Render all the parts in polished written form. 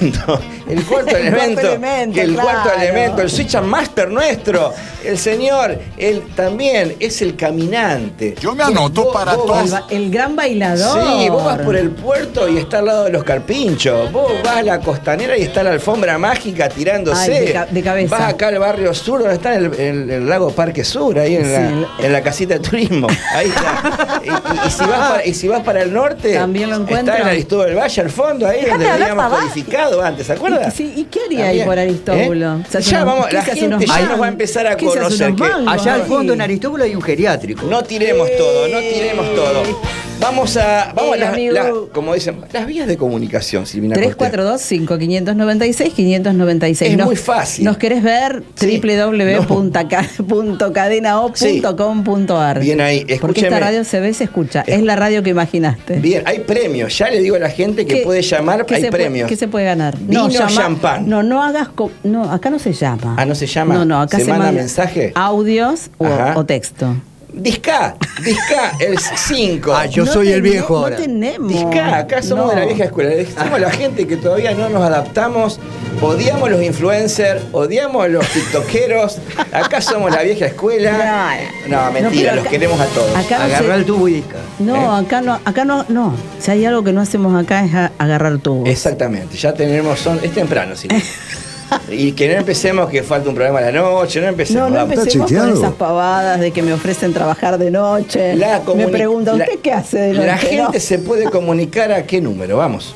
elemento. El cuarto elemento. El cuarto elemento, el Switch Master nuestro. El señor, él también es el caminante. Yo me anoto para todos. El gran bailador. Sí, vos vas por el puerto y está al lado de los carpinchos. Vos vas a la costanera y está la alfombra mágica tirándose. Ay, de cabeza. Vas acá al barrio sur, donde está el lago Parque Sur, ahí en la casita de turismo. Ahí está. Y si vas para el norte, también lo encuentro. Está en Aristóbulo del Valle, al fondo, ahí donde lo habíamos codificado antes, ¿se acuerdas? ¿Y qué haría ahí por Aristóbulo? O sea, ya vamos, la gente ya nos va a empezar a conocer. Allá al fondo en Aristóbulo hay un geriátrico. No tiremos todo. Vamos a como dicen, las vías de comunicación, Silvina. 342-5596-596. Es muy fácil. ¿Nos querés ver? www.cadenao.com.ar. Bien ahí, escúcheme. Porque esta radio se ve y se escucha. Es la radio que imaginaste. Bien, hay premios. Ya le digo a la gente que puede llamar, hay premios. ¿Qué se puede ganar? Vino champán. No hagas... No, acá no se llama. ¿Ah, no se llama? No, acá se manda mensaje. Audios o texto. Disca, el 5. Yo soy el viejo ahora. No tenemos. Disca, acá somos de la vieja escuela. Somos la gente que todavía no nos adaptamos. Odiamos los influencers, odiamos los tiktokeros. Acá somos la vieja escuela. No, mentira, los queremos a todos. Agarrar el tubo y disca. No, acá no. Si hay algo que no hacemos acá es agarrar tubos. Exactamente, ya tenemos, es temprano, sí. Y que no empecemos que falta un programa a la noche, no empecemos. No empecemos con esas pavadas de que me ofrecen trabajar de noche. Me pregunta, ¿usted qué hace de noche? La gente se puede comunicar a qué número, vamos.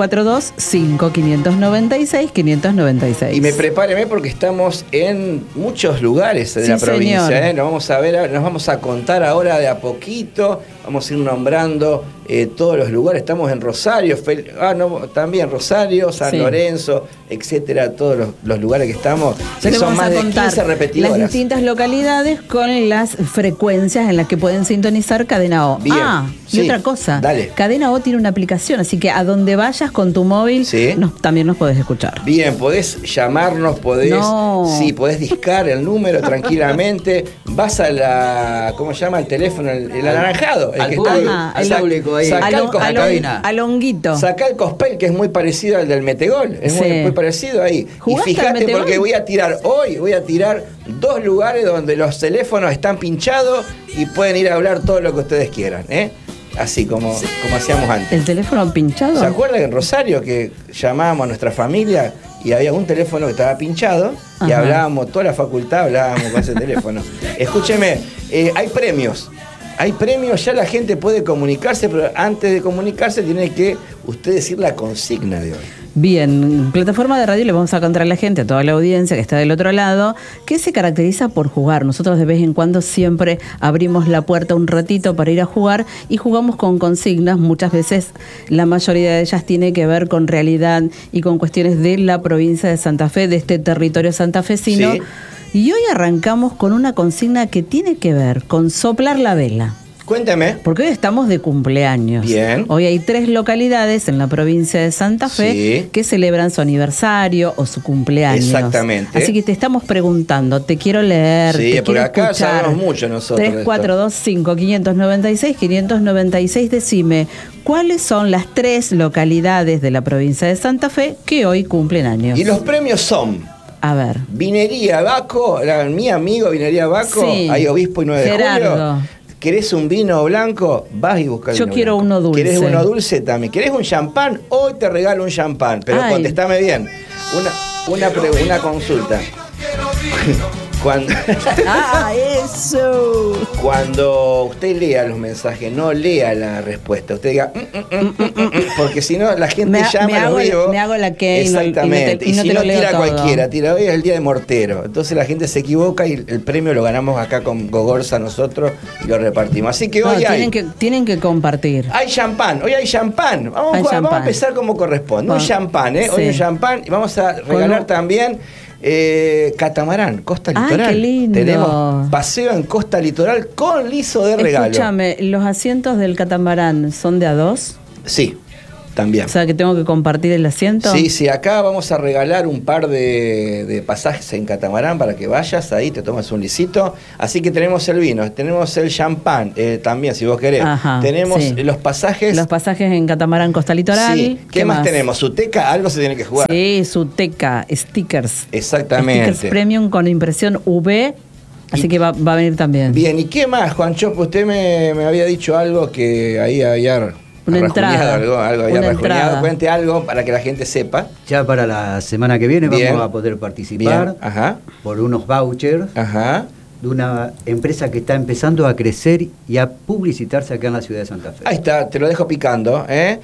342-5596-596. Y prepáreme porque estamos en muchos lugares de la provincia. Nos vamos a ver, nos vamos a contar ahora de a poquito. Vamos a ir nombrando todos los lugares. Estamos en Rosario, también Rosario, San Lorenzo, etcétera. Todos los lugares que estamos. Que son más de 15 repetidoras. Las distintas localidades con las frecuencias en las que pueden sintonizar Cadena O. Bien, y otra cosa. Dale. Cadena O tiene una aplicación, así que a donde vayas con tu móvil también nos podés escuchar. Bien, podés llamarnos, podés discar el número tranquilamente. Vas a la, ¿cómo se llama? El teléfono, el anaranjado. El que está al público ahí. Al honguito. Sacá el cospel, que es muy parecido al del Metegol. Es muy parecido ahí. Y fíjate porque voy a tirar 2 lugares donde los teléfonos están pinchados y pueden ir a hablar todo lo que ustedes quieran, así como hacíamos antes. ¿El teléfono pinchado? ¿Se acuerdan en Rosario que llamábamos a nuestra familia y había un teléfono que estaba pinchado? Y hablábamos, toda la facultad hablábamos con ese teléfono. Escúcheme, hay premios, ya la gente puede comunicarse, pero antes de comunicarse tiene que usted decir la consigna de hoy. Bien, plataforma de radio le vamos a contar a la gente, a toda la audiencia que está del otro lado, que se caracteriza por jugar. Nosotros de vez en cuando siempre abrimos la puerta un ratito para ir a jugar y jugamos con consignas. Muchas veces la mayoría de ellas tiene que ver con realidad y con cuestiones de la provincia de Santa Fe, de este territorio santafesino. Sí. Y hoy arrancamos con una consigna que tiene que ver con soplar la vela. Cuéntame. Porque hoy estamos de cumpleaños. Bien. Hoy hay 3 localidades en la provincia de Santa Fe que celebran su aniversario o su cumpleaños. Exactamente. Así que te estamos preguntando, te quiero leer, te quiero acá escuchar. Sabemos mucho nosotros. 342-596-596, decime, ¿cuáles son las 3 localidades de la provincia de Santa Fe que hoy cumplen años? Y los premios son... A ver. Vinería Baco, mi amigo Vinería Baco, hay Obispo y 9 de Julio. ¿Querés un vino blanco? Vas y buscas vino quiero blanco. Uno dulce. ¿Querés uno dulce también? ¿Querés un champán? Hoy te regalo un champán. Pero contestame bien. Una consulta. Eso. Cuando usted lea los mensajes, no lea la respuesta. Usted diga, porque si no, la gente llama a los vivos. Me hago la que. Exactamente. Y no si no tira todo. Cualquiera, tira hoy es el día de mortero. Entonces la gente se equivoca y el premio lo ganamos acá con Gogorza nosotros y lo repartimos. Así que hoy tienen que compartir. Hay champán, hoy hay champán. Vamos a empezar como corresponde. Un champán, Hoy un champán. Y vamos a regalar también. Catamarán, Costa Litoral. Qué lindo. Tenemos paseo en Costa Litoral con liso de regalo. Escúchame, ¿los asientos del catamarán son de a 2? Sí. También. O sea, que tengo que compartir el asiento. Sí, acá vamos a regalar un par de pasajes en catamarán para que vayas ahí, te tomas un lisito. Así que tenemos el vino, tenemos el champán también, si vos querés. Ajá, tenemos sí. los pasajes. Los pasajes en catamarán Costa Litoral. Sí. ¿Qué más tenemos? Suteca, algo se tiene que jugar. Sí, Suteca, stickers. Exactamente. Stickers premium con impresión UV. Así que va a venir también. Bien, ¿y qué más, Juan Chopo? Usted me había dicho algo que ahí había... Una entrada. Algo había Una rajuneado. entrada. Cuente algo para que la gente sepa. Ya para la semana que viene Bien. vamos a poder participar Bien, ajá. por unos vouchers Ajá. de una empresa que está empezando a crecer y a publicitarse acá en la ciudad de Santa Fe. Ahí está, te lo dejo picando.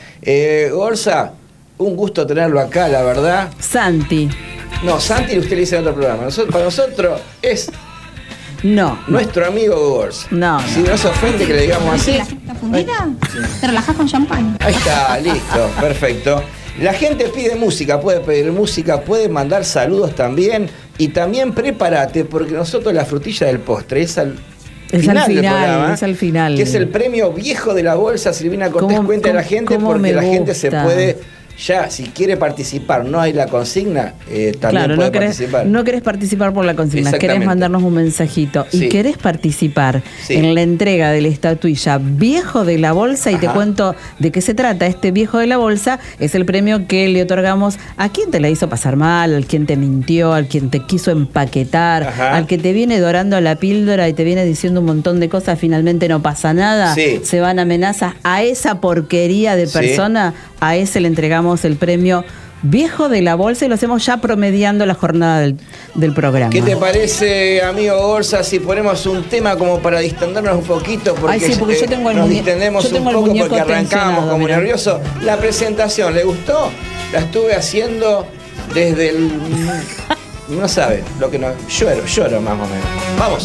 Gorza, un gusto tenerlo acá, la verdad. Santi. No, Santi usted le dice en otro programa. Para nosotros es No. nuestro amigo Gorza. No. Si no se ofende que le digamos así. ¿La fiesta fundida? Te relajas con champán. Ahí está, listo, perfecto. La gente pide música, puede pedir música, puede mandar saludos también. Y también prepárate, porque nosotros la frutilla del postre es al final del programa, es al final. que es el premio viejo de la bolsa. Silvina Cortés, ¿Cómo- cuenta a la cómo- gente, cómo porque me la gente se gusta? puede, ya, si quiere participar, no hay la consigna, también Claro, puede no querés, participar. no querés participar por la consigna, querés Exactamente. mandarnos un mensajito Sí. y querés participar Sí. en la entrega de la estatuilla Viejo de la Bolsa y te Ajá. cuento de qué se trata. Este Viejo de la Bolsa es el premio que le otorgamos a quien te la hizo pasar mal, al quien te mintió, al quien te quiso empaquetar, Ajá. al que te viene dorando la píldora y te viene diciendo un montón de cosas, finalmente no pasa nada, Sí. se van amenazas. A esa porquería de Sí. persona, a ese le entregamos el premio Viejo de la Bolsa y lo hacemos ya promediando la jornada del programa. ¿Qué te parece, amigo Gorza, si ponemos un tema como para distendernos un poquito? Porque, Ay, sí, porque yo tengo el nos muñe- distendemos yo tengo un el poco muñeco porque arrancábamos tensionado, como mirá. nervioso. La presentación, ¿le gustó? La estuve haciendo desde el... No sabe, lo que no... Lloro más o menos. Vamos.